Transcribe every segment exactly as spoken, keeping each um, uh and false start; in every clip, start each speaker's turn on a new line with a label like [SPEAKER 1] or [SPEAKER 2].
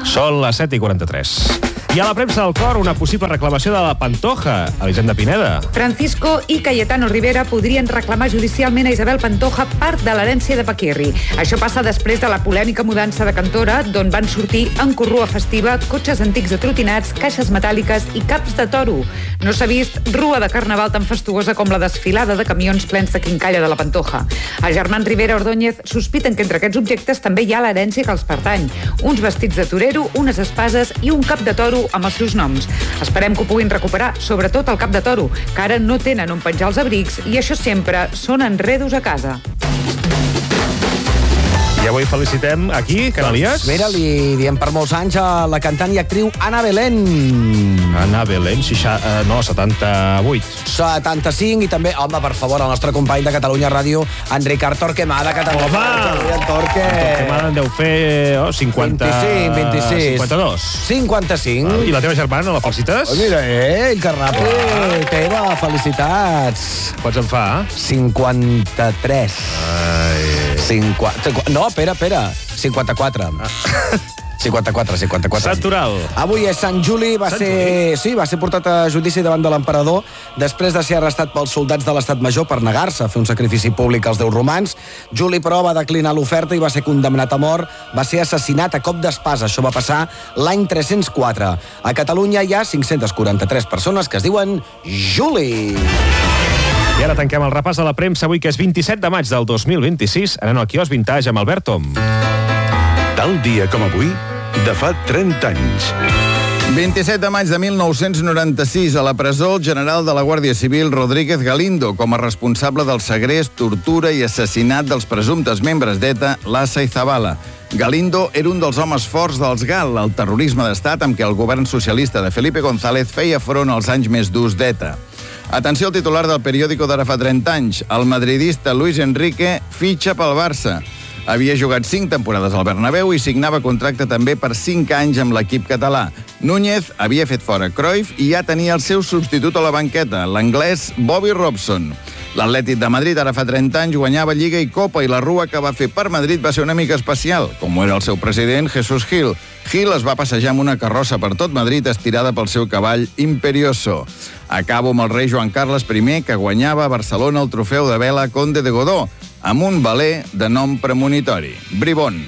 [SPEAKER 1] Són les set i quaranta-tres. I a la premsa del cor, una possible reclamació de la Pantoja. Elisenda Pineda.
[SPEAKER 2] Francisco i Cayetano Rivera podrien reclamar judicialment a Isabel Pantoja part de l'herència de Paquirri. Això passa després de la polèmica mudança de Cantora, d'on van sortir en corrua festiva, cotxes antics de trotinats, caixes metàl·liques i caps de toro. No s'ha vist rua de carnaval tan fastuosa com la desfilada de camions plens de quincalla de la Pantoja. Els germans Rivera Ordóñez sospiten que entre aquests objectes també hi ha l'herència que els pertany. Uns vestits de torero, unes espases i un cap de toro amb els seus noms. Esperem que ho puguin recuperar, sobretot el cap de toro, que ara no tenen on penjar els abrics i això sempre són enredos a casa.
[SPEAKER 1] I avui felicitem aquí, Canalies.
[SPEAKER 3] Mira, li diem per molts anys a la cantant i actriu Ana Belén.
[SPEAKER 1] Ana Belén, seixanta, no, setanta-vuit.
[SPEAKER 3] setanta-cinc, i també, home, per favor, el nostre company de Catalunya Ràdio, en Ricard Torquemada, que també...
[SPEAKER 1] Home!
[SPEAKER 3] En Torque!
[SPEAKER 1] Torquemada en deu fer oh, cinquanta...
[SPEAKER 3] vint-i-cinc, vint-i-sis.
[SPEAKER 1] cinquanta-dos.
[SPEAKER 3] cinquanta-cinc.
[SPEAKER 1] I la teva germana, la felicites?
[SPEAKER 3] Oh, mira, eh, que ràpid. Teva, felicitats.
[SPEAKER 1] Quants en fa?
[SPEAKER 3] cinquanta-tres.
[SPEAKER 1] Ai...
[SPEAKER 3] cinquanta... No, espera, espera. cinquanta-quatre. Ah. cinquanta-quatre, cinquanta-quatre.
[SPEAKER 1] Santoral.
[SPEAKER 3] Avui és Sant Juli, va
[SPEAKER 1] Sant
[SPEAKER 3] ser...
[SPEAKER 1] Juli?
[SPEAKER 3] Sí, va ser portat a judici davant de l'emperador després de ser arrestat pels soldats de l'Estat Major per negar-se a fer un sacrifici públic als déus romans. Juli, però, va declinar l'oferta i va ser condemnat a mort. Va ser assassinat a cop d'espasa. Això va passar l'any tres-cents quatre. A Catalunya hi ha cinc-centes quaranta-tres persones que es diuen Juli.
[SPEAKER 1] I ara tanquem el repàs de la premsa avui, que és vint-i-set de maig del dos mil vint-i-sis, anant al quiosc Vintage amb Albert Tom.
[SPEAKER 4] Tal dia com avui, de fa trenta anys.
[SPEAKER 5] vint-i-set de maig de mil nou-cents noranta-sis, a la presó, el general de la Guàrdia Civil Rodríguez Galindo, com a responsable del segrest, tortura i assassinat dels presumptes membres d'ETA, Lassa i Zabala. Galindo era un dels homes forts dels GAL, el terrorisme d'estat amb què el govern socialista de Felipe González feia front als anys més durs d'ETA. Atenció al titular del periòdico d'ara fa trenta anys. El madridista Luis Enrique fitxa pel Barça. Havia jugat cinc temporades al Bernabéu i signava contracte també per cinc anys amb l'equip català. Núñez havia fet fora Cruyff i ja tenia el seu substitut a la banqueta, l'anglès Bobby Robson. L'Atlètic de Madrid ara fa trenta anys guanyava Lliga i Copa i la rua que va fer per Madrid va ser una mica especial, com ho era el seu president Jesús Gil. Gil es va passejar amb una carrossa per tot Madrid estirada pel seu cavall Imperioso. Acabo amb el rei Joan Carles primer, que guanyava a Barcelona el trofeu de vela Conde de Godó, amb un veler de nom premonitori, Bribón.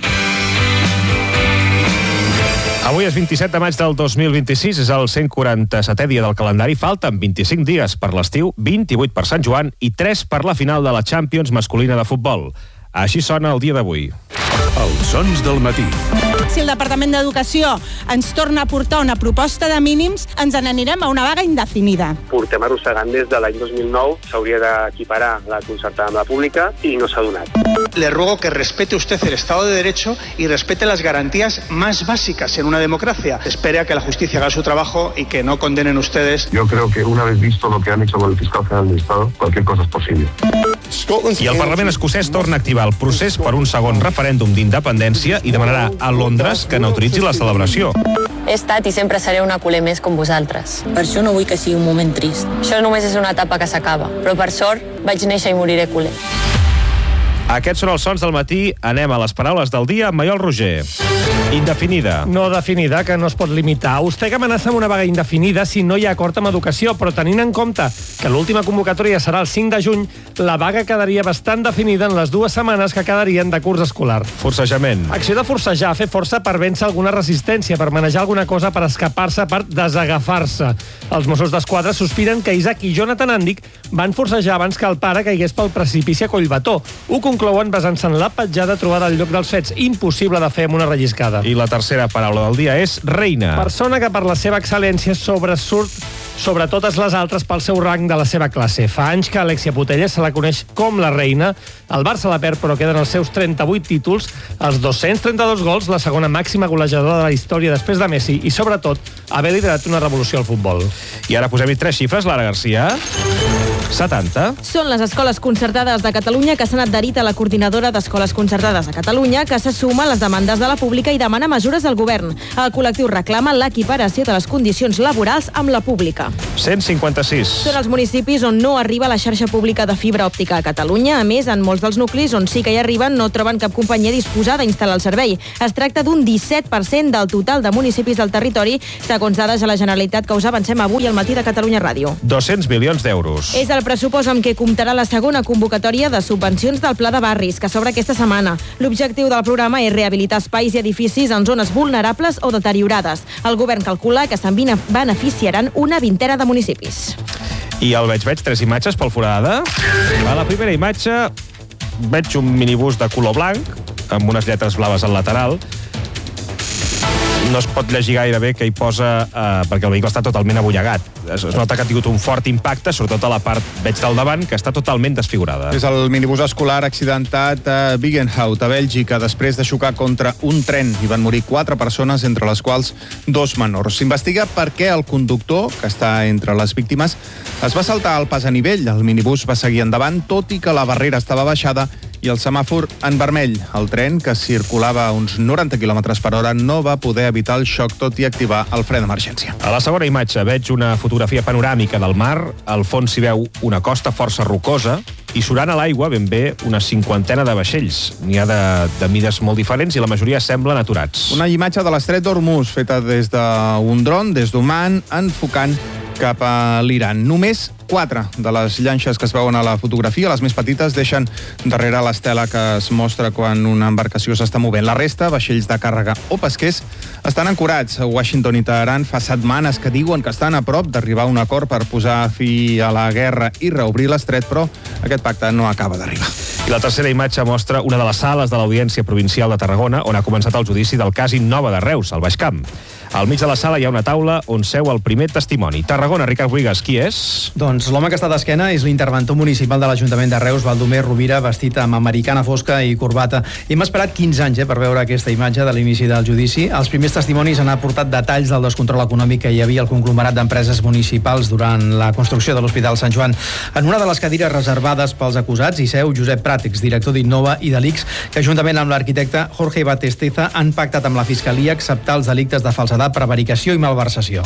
[SPEAKER 1] Avui és vint-i-set de maig del dos mil vint-i-sis, és el cent quaranta-setè dia del calendari. Falten vint-i-cinc dies per l'estiu, vint-i-vuit per Sant Joan i tres per la final de la Champions masculina de futbol. Així sona el dia d'avui.
[SPEAKER 4] Els sons del matí.
[SPEAKER 6] Si el Departament d'Educació ens torna a portar una proposta de mínims, ens n'anirem a una vaga indefinida.
[SPEAKER 7] Portem arrossegant des de l'any dos mil nou, s'hauria d'equiparar la concertada amb la pública i no s'ha donat.
[SPEAKER 8] Le ruego que respete usted el Estado de Derecho y respete las garantías más básicas en una democracia. Espere a que la justicia haga su trabajo y que no condenen ustedes.
[SPEAKER 9] Yo creo que una vez visto lo que han hecho con el fiscal general del Estado, cualquier cosa es posible.
[SPEAKER 1] I el Parlament escocès torna a activar el procés per un segon referèndum d'independència i demanarà a Londres que n'autoritzi la celebració.
[SPEAKER 10] He estat i sempre seré una culer més com vosaltres.
[SPEAKER 11] Per això no vull que sigui un moment trist.
[SPEAKER 10] Això només és una etapa que s'acaba, però per sort vaig néixer i moriré culer.
[SPEAKER 1] Aquests són els sons del matí. Anem a les paraules del dia amb Maiol Roger. Indefinida.
[SPEAKER 12] No definida, que no es pot limitar. Ustec amenaça amb una vaga indefinida si no hi ha acord amb educació, però tenint en compte que l'última convocatòria serà el cinc de juny, la vaga quedaria bastant definida en les dues setmanes que quedarien de curs escolar.
[SPEAKER 1] Forcejament.
[SPEAKER 12] Acció de forcejar, fer força per vèncer alguna resistència, per manejar alguna cosa, per escapar-se, per desagafar-se. Els Mossos d'Esquadra sospiren que Isaac i Jonathan Andic van forcejar abans que el pare caigués pel precipici a Collbató. Ho conclouen basant-se en la petjada trobada al lloc dels fets. Impossible de fer amb una relliscada.
[SPEAKER 1] I la tercera paraula del dia és reina.
[SPEAKER 12] Persona que per la seva excel·lència sobresurt sobre totes les altres pel seu rang de la seva classe. Fa anys que Alexia Putellas se la coneix com la reina. El Barça la perd, però queden els seus trenta-vuit títols, els dos-cents trenta-dos gols, la segona màxima golejadora de la història després de Messi i, sobretot, haver liderat una revolució al futbol.
[SPEAKER 1] I ara posem-hi tres xifres, Lara Garcia. setanta.
[SPEAKER 13] Són les escoles concertades de Catalunya que s'han adherit a la coordinadora d'escoles concertades a Catalunya, que se suma a les demandes de la pública i demana mesures al govern. El col·lectiu reclama l'equiparació de les condicions laborals amb la pública.
[SPEAKER 1] cent cinquanta-sis.
[SPEAKER 13] Són els municipis on no arriba la xarxa pública de fibra òptica a Catalunya. A més, en molts dels nuclis on sí que hi arriben no troben cap companyia disposada a instal·lar el servei. Es tracta d'un disset per cent del total de municipis del territori, segons dades a la Generalitat que us avancem avui al matí de Catalunya Ràdio.
[SPEAKER 1] dos-cents milions d'euros.
[SPEAKER 13] És el pressupost amb què comptarà la segona convocatòria de subvencions del Pla de Barris, que s'obre aquesta setmana. L'objectiu del programa és rehabilitar espais i edificis en zones vulnerables o deteriorades. El govern calcula que se'n beneficiaran una vintena de municipis.
[SPEAKER 1] I el veig, veig tres imatges pel Forada. A la primera imatge veig un minibús de color blanc, amb unes lletres blaves al lateral. No es pot llegir gaire bé què hi posa, eh, perquè el vehicle està totalment abollegat. Es, es nota que ha tingut un fort impacte, sobretot a la part, veig del davant, que està totalment desfigurada.
[SPEAKER 14] És el minibús escolar accidentat a Wigenhout, a Bèlgica, després de xocar contra un tren. Hi van morir quatre persones, entre les quals dos menors. S'investiga per què el conductor, que està entre les víctimes, es va saltar al pas a nivell. El minibús va seguir endavant, tot i que la barrera estava baixada i el semàfor en vermell. El tren, que circulava a uns noranta quilòmetres per hora, no va poder evitar el xoc, tot i activar el fre d'emergència.
[SPEAKER 1] A la segona imatge veig una fotografia panoràmica del mar. Al fons s'hi veu una costa força rocosa i surant a l'aigua ben bé una cinquantena de vaixells. N'hi ha de, de mides molt diferents i la majoria semblen aturats.
[SPEAKER 14] Una imatge de l'estret d'Hormuz, feta des d'un dron, des d'Oman, enfocant cap a l'Iran. Només quatre de les llanxes que es veuen a la fotografia, les més petites, deixen darrere l'estela que es mostra quan una embarcació s'està movent. La resta, vaixells de càrrega o pesquers, estan ancorats. A Washington i Teheran fa setmanes que diuen que estan a prop d'arribar a un acord per posar fi a la guerra i reobrir l'estret, però aquest pacte no acaba d'arribar.
[SPEAKER 1] I la tercera imatge mostra una de les sales de l'Audiència Provincial de Tarragona on ha començat el judici del cas Innova de Reus, al Baix Camp. Al mig de la sala hi ha una taula on seu el primer testimoni. Tarragona, Ricard Buigas, qui és?
[SPEAKER 15] Doncs l'home que està d'esquena és l'interventor municipal de l'Ajuntament de Reus, Baldomer Rovira, vestit amb americana fosca i corbata. Hem esperat quinze anys eh, per veure aquesta imatge de l'inici del judici. Els primers testimonis han aportat detalls del descontrol econòmic que hi havia al conglomerat d'empreses municipals durant la construcció de l'Hospital Sant Joan. En una de les cadires reservades pels acusats hi seu Josep Prat, exdirector d'Innova i de l'I C S, que juntament amb l'arquitecte Jorge Batesteza han pactat amb la Fiscalia acceptar els delictes de falsedat, prevaricació i malversació.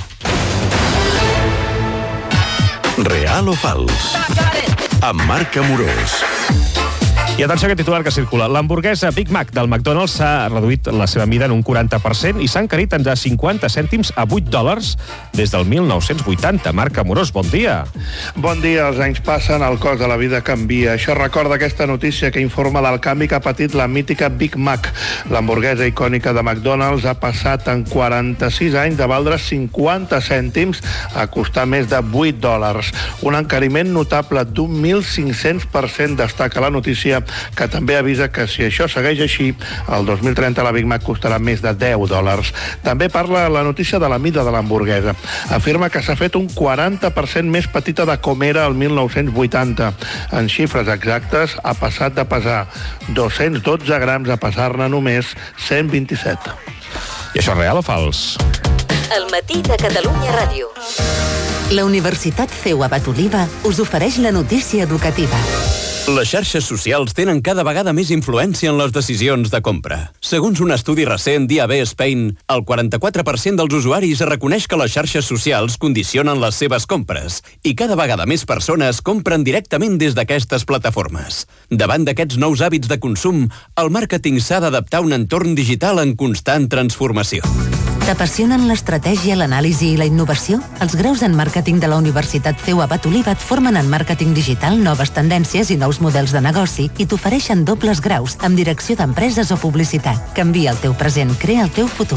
[SPEAKER 4] Real o fals? Amb Marc Amorós.
[SPEAKER 1] I atenció a aquest titular que circula. L'hamburguesa Big Mac del McDonald's s'ha reduït la seva mida en un quaranta per cent i s'ha encarit en de cinquanta cèntims a vuit dòlars des del mil nou-cents vuitanta. Marc Amorós, bon dia.
[SPEAKER 16] Bon dia. Els anys passen, el cost de la vida canvia. Això recorda aquesta notícia que informa del canvi que ha patit la mítica Big Mac. L'hamburguesa icònica de McDonald's ha passat en quaranta-sis anys de valdre cinquanta cèntims a costar més de vuit dòlars. Un encariment notable d'un mil cinc-cents per cent, destaca la notícia, que també avisa que si això segueix així, el dos mil trenta la Big Mac costarà més de deu dòlars. També parla la notícia de la mida de l'hamburguesa. Afirma que s'ha fet un quaranta per cent més petita de com era el mil nou-cents vuitanta. En xifres exactes, ha passat de pesar dos-cents dotze grams a pesar-ne només cent vint-i-set.
[SPEAKER 1] I això és real o fals?
[SPEAKER 17] El matí de Catalunya Ràdio. La Universitat C E U Abat Oliva us ofereix la notícia educativa.
[SPEAKER 18] Les xarxes socials tenen cada vegada més influència en les decisions de compra. Segons un estudi recent d'I A B Spain, el quaranta-quatre per cent dels usuaris reconeix que les xarxes socials condicionen les seves compres i cada vegada més persones compren directament des d'aquestes plataformes. Davant d'aquests nous hàbits de consum, el màrqueting s'ha d'adaptar a un entorn digital en constant transformació.
[SPEAKER 17] T'apassionen l'estratègia, l'anàlisi i la innovació? Els graus en màrqueting de la Universitat C E U Abat Oliva et formen en màrqueting digital, noves tendències i nous models de negoci i t'ofereixen dobles graus amb direcció d'empreses o publicitat. Canvia el teu present, crea el teu futur.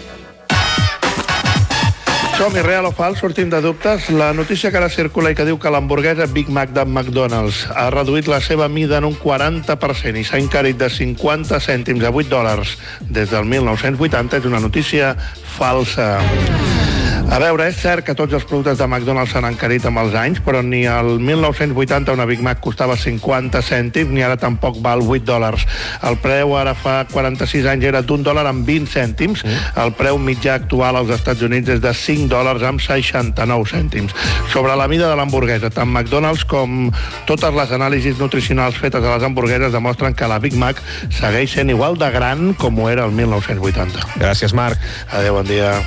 [SPEAKER 16] Som-hi, real o fals, sortim de dubtes. La notícia que ara circula i que diu que l'hamburguesa Big Mac de McDonald's ha reduït la seva mida en un quaranta per cent i s'ha encarit de cinquanta cèntims a vuit dòlars des del mil nou-cents vuitanta és una notícia falsa. A veure, és cert que tots els productes de McDonald's s'han encarit amb els anys, però ni el mil nou-cents vuitanta una Big Mac costava cinquanta cèntims, ni ara tampoc val vuit dòlars. El preu ara fa quaranta-sis anys era d'un dòlar amb vint cèntims. El preu mitjà actual als Estats Units és de cinc dòlars amb seixanta-nou cèntims. Sobre la mida de l'hamburguesa, tant McDonald's com totes les anàlisis nutricionals fetes a les hamburgueses demostren que la Big Mac segueix sent igual de gran com ho era el mil nou-cents vuitanta.
[SPEAKER 1] Gràcies, Marc.
[SPEAKER 16] Adéu, bon dia.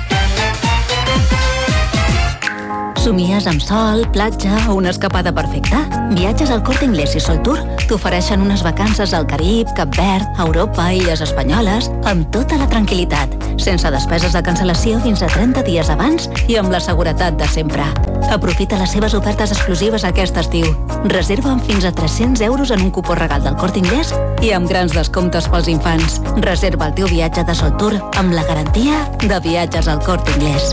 [SPEAKER 17] Somies amb sol, platja o una escapada perfecta? Viatges al Corte Inglés i Sol Tour t'ofereixen unes vacances al Carib, Cap Verd, Europa, Illes Espanyoles, amb tota la tranquil·litat, sense despeses de cancel·lació fins a trenta dies abans i amb la seguretat de sempre. Aprofita les seves ofertes exclusives aquest estiu. Reserva amb fins a tres-cents euros en un cupó regal del Corte Inglés i amb grans descomptes pels infants. Reserva el teu viatge de Sol Tour amb la garantia de Viatges al Corte Inglés.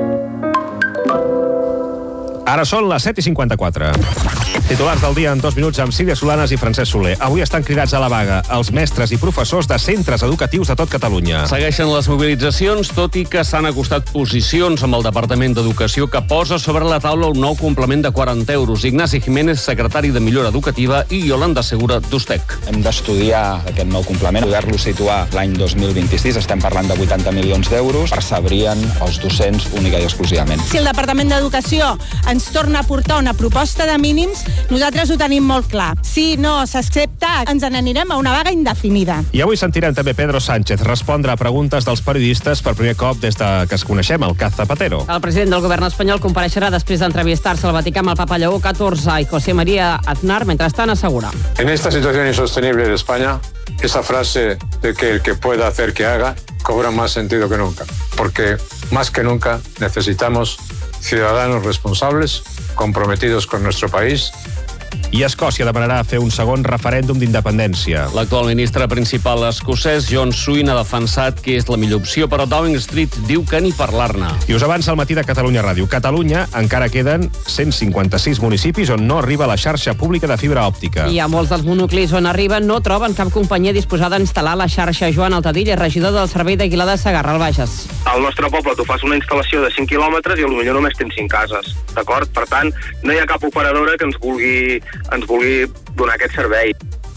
[SPEAKER 1] Ara són les set i cinquanta-quatre. Titulars del dia en dos minuts amb Sílvia Solanes i Francesc Soler. Avui estan cridats a la vaga els mestres i professors de centres educatius de tot Catalunya.
[SPEAKER 19] Segueixen les mobilitzacions, tot i que s'han acostat posicions amb el Departament d'Educació, que posa sobre la taula un nou complement de quaranta euros. Ignasi Jiménez, secretari de Millora Educativa, i Yolanda Segura, d'Ustec.
[SPEAKER 20] Hem d'estudiar aquest nou complement, poder-lo situar l'any dos mil vint-i-sis. Estem parlant de vuitanta milions d'euros. Percebrien els docents única i exclusivament.
[SPEAKER 6] Si el Departament d'Educació ens torna a portar una proposta de mínims, nosaltres ho tenim molt clar. Si no s'accepta, ens n'anirem a una vaga indefinida.
[SPEAKER 1] I avui sentirem també Pedro Sánchez respondre a preguntes dels periodistes per primer cop des de que es coneixem, el cas Zapatero.
[SPEAKER 21] El president del govern espanyol compareixerà després d'entrevistar-se al Vaticà amb el Papa Lleó catorze i José María Aznar, mentrestant assegura.
[SPEAKER 22] En esta situación insostenible de España, esa frase de que el que pueda hacer que haga cobra más sentido que nunca, porque más que nunca necesitamos ciudadanos responsables, comprometidos con nuestro país.
[SPEAKER 1] I Escòcia demanarà fer un segon referèndum d'independència.
[SPEAKER 19] L'actual ministre principal escocès, John Swin, ha defensat que és la millor opció, però Downing Street diu que ni parlar-ne.
[SPEAKER 1] I us avança al matí de Catalunya Ràdio. Catalunya encara queden cent cinquanta-sis municipis on no arriba la xarxa pública de fibra òptica.
[SPEAKER 21] I a molts dels monuclis on arriben no troben cap companyia disposada a instal·lar la xarxa. Joan Altadilla, regidor del Servei d'Aguilar de Segarra, al Bages.
[SPEAKER 7] Al nostre poble tu fas una instal·lació de cinc quilòmetres i potser només tens cinc cases, d'acord? Per tant, no hi ha cap operadora que ens vulgui ens vulgui donar aquest servei.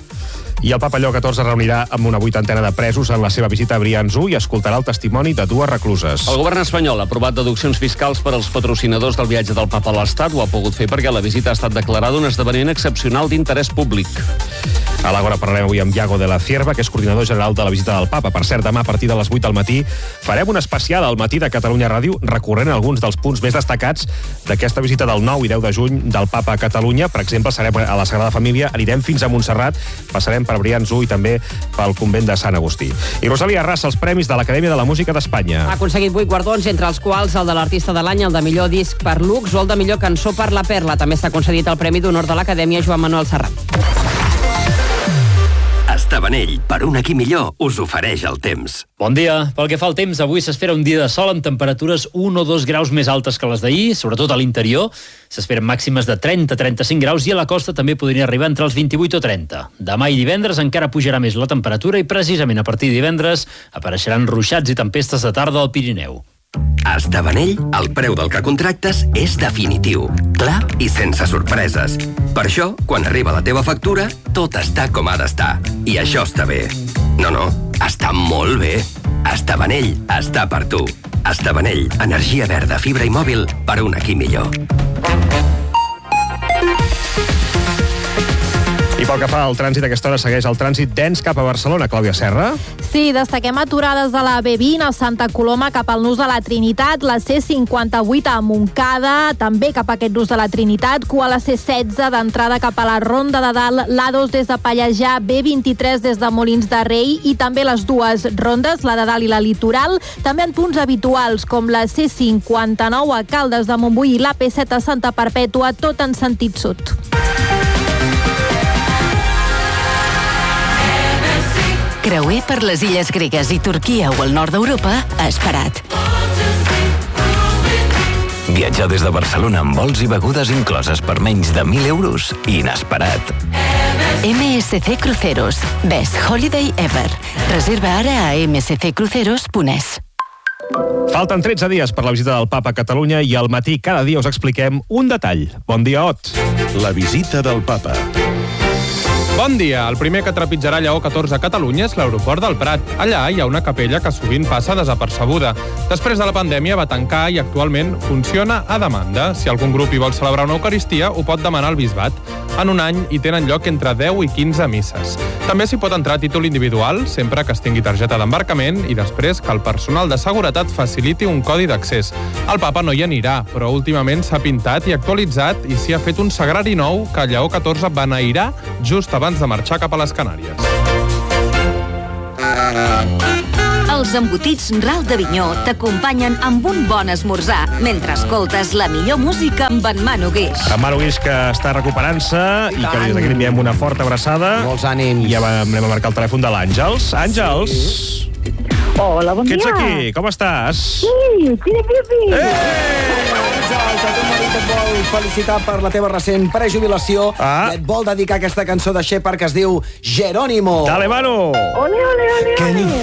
[SPEAKER 1] I el Papa Lleó catorze reunirà amb una vuitantena de presos en la seva visita a Brians-u i escoltarà el testimoni de dues recluses.
[SPEAKER 19] El govern espanyol ha aprovat deduccions fiscals per als patrocinadors del viatge del Papa a l'Estat. Ho ha pogut fer perquè la visita ha estat declarada un esdeveniment excepcional d'interès públic.
[SPEAKER 1] A l'Àgora parlarem avui amb Iago de la Cierva, que és coordinador general de la visita del Papa. Per cert, demà a partir de les vuit del matí farem un especial al matí de Catalunya Ràdio recorrent alguns dels punts més destacats d'aquesta visita del nou i deu de juny del Papa a Catalunya. Per exemple, serem a la Sagrada Família, anirem fins a Montserrat, passarem per Brians-u i també pel convent de Sant Agustí. I Rosalía arrasa els premis de l'Acadèmia de la Música d'Espanya.
[SPEAKER 21] Ha aconseguit vuit guardons, entre els quals el de l'artista de l'any, el de millor disc per Lux o el de millor cançó per La Perla. També s'ha concedit el Premi d'Honor de l'Acadèmia Joan Manuel Serrat.
[SPEAKER 23] Estavanell, per un aquí millor, us ofereix el temps.
[SPEAKER 24] Bon dia. Pel que fa al temps, avui s'espera un dia de sol amb temperatures un o dos graus més altes que les d'ahir, sobretot a l'interior. S'esperen màximes de trenta a trenta-cinc graus i a la costa també podria arribar entre els vint-i-vuit o trenta. Demà i divendres encara pujarà més la temperatura i precisament a partir de divendres apareixeran ruixats i tempestes de tarda al Pirineu.
[SPEAKER 23] A Estavanell, el preu del que contractes és definitiu, clar i sense sorpreses. Per això, quan arriba la teva factura, tot està com ha d'estar. I això està bé. No, no, està molt bé. Estavanell està per tu. Estavanell, energia verda, fibra i mòbil per un aquí millor.
[SPEAKER 1] I pel que fa al trànsit, aquesta hora segueix el trànsit dens cap a Barcelona. Clàudia Serra?
[SPEAKER 25] Sí, destaquem aturades de la B vint a Santa Coloma cap al nus de la Trinitat, la C cinquanta-vuit a Montcada, també cap a aquest nus de la Trinitat, cua a la C setze d'entrada cap a la Ronda de Dalt, l'A dos des de Pallejà, B vint-i-tres des de Molins de Rei i també les dues rondes, la de Dalt i la Litoral, també en punts habituals com la C cinquanta-nou a Caldes de Montbui i la P set a Santa Perpètua, tot en sentit sud.
[SPEAKER 17] Creuer per les illes gregues i Turquia o el nord d'Europa, esperat.
[SPEAKER 23] Viatjar des de Barcelona amb vols i begudes incloses per menys de mil euros, inesperat.
[SPEAKER 17] M S C Cruceros. Best Holiday Ever. Reserva ara a m s c cruceros punt es.
[SPEAKER 1] Falten tretze dies per la visita del papa a Catalunya i al matí cada dia us expliquem un detall. Bon dia, Ot.
[SPEAKER 4] La visita del papa.
[SPEAKER 2] Bon dia. El primer que trepitjarà Lleó catorze a Catalunya és l'aeroport del Prat. Allà hi ha una capella que sovint passa desapercebuda. Després de la pandèmia va tancar i actualment funciona a demanda. Si algun grup hi vol celebrar una Eucaristia, ho pot demanar al bisbat. En un any hi tenen lloc entre deu i quinze misses. També s'hi pot entrar a títol individual, sempre que es tingui targeta d'embarcament i després que el personal de seguretat faciliti un codi d'accés. El papa no hi anirà, però últimament s'ha pintat i actualitzat i s'hi ha fet un sagrari nou que Lleó catorze beneirà just abans de marxar cap a les Canàries.
[SPEAKER 3] Els embotits Ral d'Avinyó t'acompanyen amb un bon esmorzar mentre escoltes la millor música amb en Manu Guix.
[SPEAKER 1] En Manu Guix, que està recuperant-se i, i que des d'aquí li enviem una forta abraçada.
[SPEAKER 5] Molts ànims.
[SPEAKER 1] I ja anem a marcar el telèfon de l'Àngels. Àngels!
[SPEAKER 8] Sí. Hola, bon
[SPEAKER 1] dia.
[SPEAKER 8] dia.
[SPEAKER 1] Què ets aquí? Com estàs?
[SPEAKER 8] Sí, pipi-pipi.
[SPEAKER 5] Eh! Àngel, que tu marit et vol felicitar per la teva recent prejubilació ah. i et vol dedicar aquesta cançó de Shepard que es diu Jerónimo.
[SPEAKER 1] Dale, Manu!
[SPEAKER 8] Ole, ole, ole, ole.